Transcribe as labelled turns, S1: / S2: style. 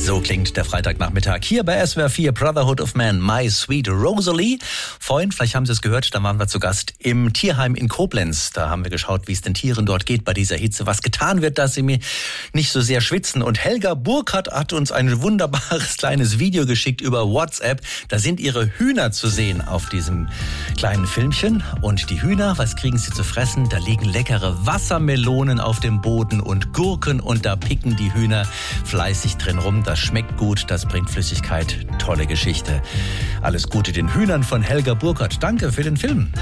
S1: So klingt der Freitagnachmittag hier bei SWR 4 Brotherhood of Man, My Sweet Rosalie. Vorhin, vielleicht haben Sie es gehört, da waren wir zu Gast im Tierheim in Koblenz. Da haben wir geschaut, wie es den Tieren dort geht bei dieser Hitze, was getan wird, dass sie mir nicht so sehr schwitzen. Und Helga Burkhardt hat uns ein wunderbares kleines Video geschickt über WhatsApp. Da sind ihre Hühner zu sehen auf diesem kleinen Filmchen. Und die Hühner, was kriegen sie zu fressen? Da liegen leckere Wassermelonen auf dem Boden und Gurken und da picken die Hühner fleißig drin rum. Das schmeckt gut, das bringt Flüssigkeit. Tolle Geschichte. Alles Gute den Hühnern von Helga Burkhardt. Danke für den Film.